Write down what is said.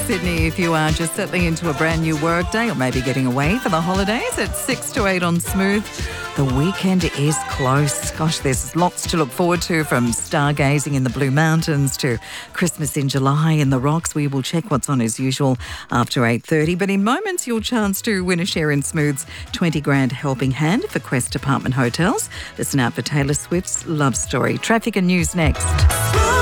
Sydney, if you are just settling into a brand new work day or maybe getting away for the holidays, it's 6 to 8 on Smooth. The weekend is close. Gosh, there's lots to look forward to, from stargazing in the Blue Mountains to Christmas in July in the Rocks. We will check what's on as usual after 8:30. But in moments, your chance to win a share in Smooth's 20 grand helping hand for Quest Apartment Hotels. Listen out for Taylor Swift's Love Story. Traffic and news next.